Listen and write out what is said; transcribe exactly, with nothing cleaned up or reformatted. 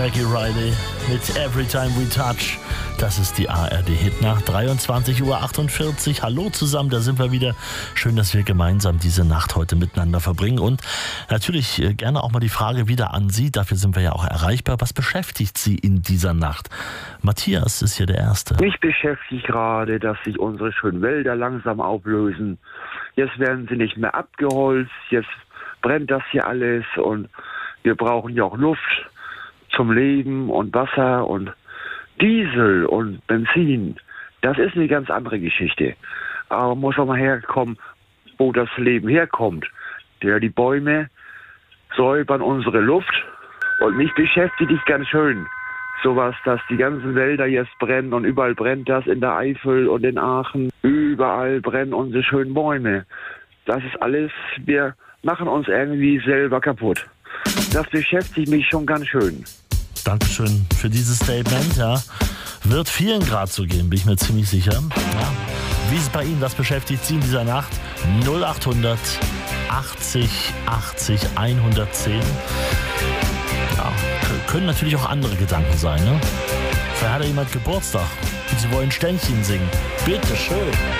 Maggie Riley mit Every Time We Touch. Das ist die A R D-Hitnacht, dreiundzwanzig Uhr achtundvierzig. Hallo zusammen, da sind wir wieder. Schön, dass wir gemeinsam diese Nacht heute miteinander verbringen. Und natürlich gerne auch mal die Frage wieder an Sie. Dafür sind wir ja auch erreichbar. Was beschäftigt Sie in dieser Nacht? Matthias ist hier der Erste. Mich beschäftigt gerade, dass sich unsere schönen Wälder langsam auflösen. Jetzt werden sie nicht mehr abgeholzt. Jetzt brennt das hier alles. Und wir brauchen ja auch Luft zum Leben und Wasser und Diesel und Benzin. Das ist eine ganz andere Geschichte. Aber muss auch mal herkommen, wo das Leben herkommt. Der, die Bäume säubern unsere Luft. Und mich beschäftigt dich ganz schön. Sowas, dass die ganzen Wälder jetzt brennen und überall brennt das in der Eifel und in Aachen. Überall brennen unsere schönen Bäume. Das ist alles, wir machen uns irgendwie selber kaputt. Das beschäftigt mich schon ganz schön. Dankeschön für dieses Statement. Ja. Wird vielen Grad so gehen, bin ich mir ziemlich sicher. Ja. Wie ist es bei Ihnen? Was beschäftigt Sie in dieser Nacht? null achthundert achtzig achtzig hundertzehn. Ja, können natürlich auch andere Gedanken sein. Ne? Vielleicht hat ja jemand Geburtstag und Sie wollen Ständchen singen. Bitte schön.